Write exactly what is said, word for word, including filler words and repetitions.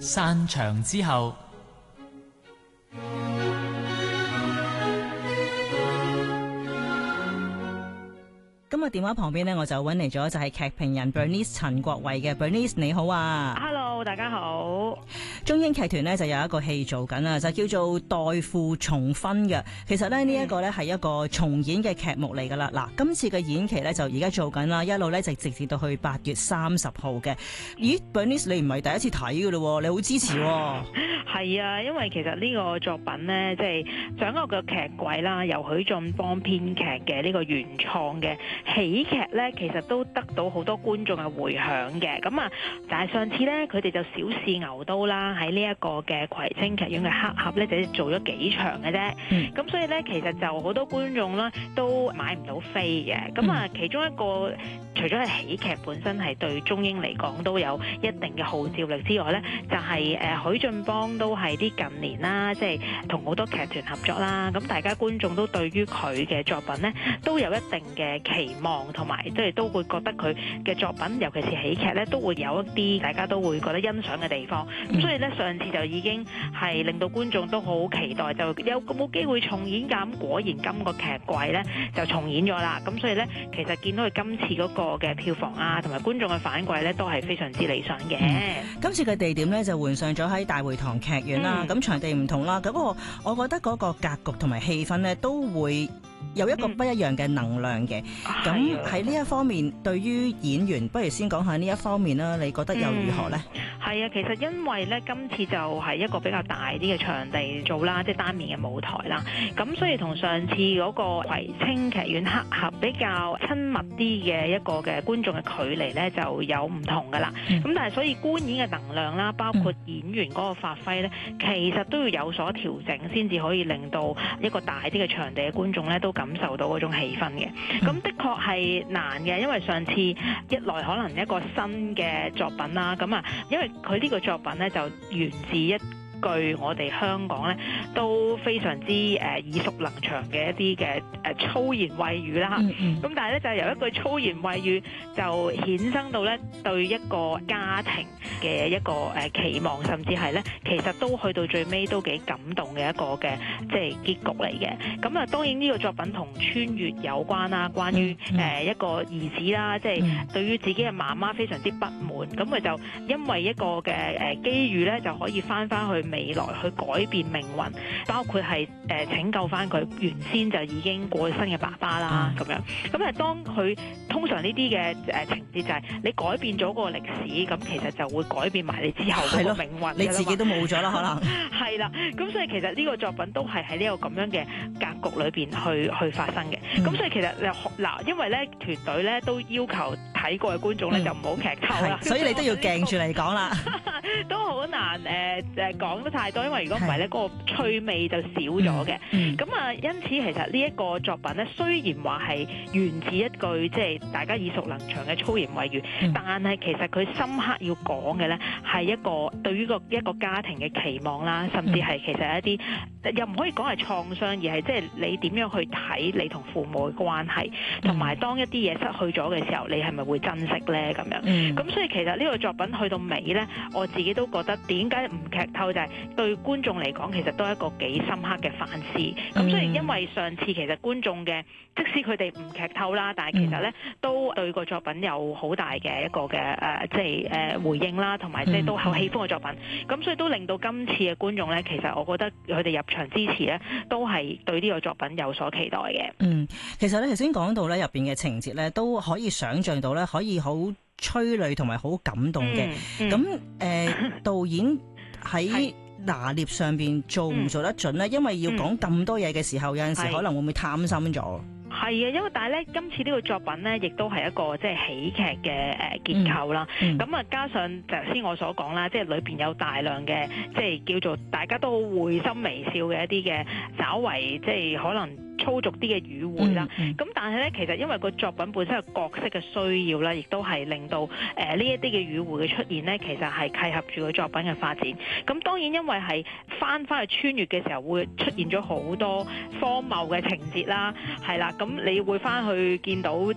散場之後， 今日電話旁邊呢，我就揾嚟咗就係劇評人 Bernice 陳國慧嘅 Bernice 你好啊 ，Hello 大家好。 中英劇團呢就有一個戲做緊啊，就叫做代父重婚嘅。其實咧呢一個呢係一個重演嘅劇目嚟噶啦。嗱，今次嘅演期呢就而家做緊啦，一路呢就直至到去八月三十號嘅。咦 Bernice 你唔係第一次睇噶咯，你好支持喎。 係啊，因為其實呢個作品呢，即係掌握嘅劇軌啦，由許晉邦編劇嘅呢個原創嘅喜劇呢，其實都得到好多觀眾嘅迴響嘅。咁啊，但係上次呢，佢哋就小試牛刀啦，喺呢一個嘅葵青劇院嘅黑盒呢，就做咗幾場嘅啫。咁、嗯、所以呢，其實就好多觀眾啦都買唔到飛嘅。咁啊，其中一個除咗係喜劇本身係對中英嚟講都有一定嘅號召力之外呢，就係、是、誒許晉邦都係啲近年啦，即係同好多劇團合作啦。咁大家觀眾都對於佢嘅作品呢，都有一定嘅期望，同埋即係都會覺得佢嘅作品，尤其是喜劇呢，都會有一啲大家都會覺得欣賞嘅地方。咁、嗯、所以呢，上次就已經係令到觀眾都好期待，就有冇機會重演㗎？咁果然今個劇季呢，就重演咗啦。咁所以呢，其實見到佢今次嗰個嘅票房啊，同埋觀眾嘅反饋呢，都係非常之理想嘅、嗯。 今次嘅地點呢，就換上咗喺大會堂劇院啦。咁、嗯、場地唔同啦，咁我我覺得嗰個格局同埋氣氛呢，都會有一個不一樣嘅能量嘅。咁喺呢一方面，對於演員，不如先講下呢一方面啦。你覺得又如何呢？ 係、嗯、啊，其實因為呢，今次就係一個比較大啲嘅場地做啦，即係單面嘅舞台啦。咁所以同上次嗰個葵青劇院黑盒比較親密啲嘅一個嘅觀眾嘅距離呢，就有唔同噶啦。咁、嗯、但係所以觀演嘅能量啦，包括演員嗰個發揮呢，其實都要有所調整，先至可以令到一個大啲嘅場地嘅觀眾呢，都感受到嗰種氣氛嘅。咁的確係難嘅，因為上次一來可能一個新嘅作品啦，咁啊，因為佢呢個作品呢，就源自一句我哋香港咧都非常之誒、呃、耳熟能詳嘅一啲嘅誒粗言穢語啦，咁、嗯嗯、但係咧就係由一句粗言穢語就衍生到咧對一個家庭嘅一個誒、呃、期望，甚至係咧其實都去到最尾都幾感動嘅一個嘅即係結局嚟嘅。咁啊當然呢個作品同穿越有關啦，關於誒、嗯嗯呃、一個兒子啦，即係對於自己嘅媽媽非常之不滿，咁佢就因為一個嘅誒機遇咧就可以翻翻去未來去改變命運，包括係誒、呃、拯救翻佢原先就已經過咗身嘅爸爸啦，咁、嗯、樣。咁啊，當佢通常呢啲嘅誒情節就係你改變咗個歷史，咁其實就會改變埋你之後嗰個命運。你自己都冇咗啦，可能係啦。咁所以其實呢個作品都係喺呢個咁樣嘅格局裏邊去去發生嘅。咁、嗯、所以其實嗱，因為咧團隊咧都要求睇過嘅觀眾咧、嗯、就唔好劇透啦。所以你都要鏡住嚟講啦，都好難誒誒講得太多，因為如果唔係咧，嗰、那個趣味就少咗嘅。咁、嗯、啊、嗯，因此其實呢一個作品咧，雖然話係源自一句即係、就是、大家耳熟能詳嘅粗言穢語，嗯、但係其實佢深刻要講嘅咧，係一個對於個一個家庭嘅期望啦，甚至係其實一啲、嗯、又唔可以講係創傷，而係即係你點樣去睇你同父母嘅關係，同、嗯、埋當一啲嘢失去咗嘅時候，你係咪會珍惜咧？咁樣。咁、嗯、所以其實呢個作品去到尾咧，我自己都覺得點解唔劇透就係、是、對觀眾嚟講，其實都係一個幾深刻嘅反思。咁、嗯、所以因為上次其實觀眾嘅，即使佢哋唔劇透啦，但係其實咧、嗯、都對個作品有好大嘅一個嘅誒、呃，即係誒、呃、回應啦，同埋即係都好喜歡個作品。咁、嗯、所以都令到今次嘅觀眾咧，其實我覺得佢哋入場支持咧，都係對呢個作品有所期待嘅。嗯， 其實咧頭先講到咧入邊嘅情節咧，都可以想像到咧，可以好催淚同埋好感動嘅。咁、嗯、誒、嗯呃、導演喺拿捏上邊做唔做得準咧、嗯？因為要講咁多嘢嘅時候，嗯、有陣時可能會唔會貪心咗？ 係啊，因為但係咧，今次呢個作品咧，亦都係一個即係喜劇嘅誒結構啦。咁、嗯、啊，加上頭先我所講啦，即係裏邊有大量嘅即係叫做大家都好會心微笑嘅一啲嘅，稍為即係可能粗俗啲嘅語彙啦。咁、嗯嗯、但係咧，其實因為個作品本身嘅角色嘅需要啦，亦都係令到誒呢一啲嘅語彙嘅出現咧，其實係契合住個作品嘅發展。咁當然因為係翻翻去穿越嘅時候，會出現咗好多荒謬嘅情節啦，係啦。咁你會翻去見到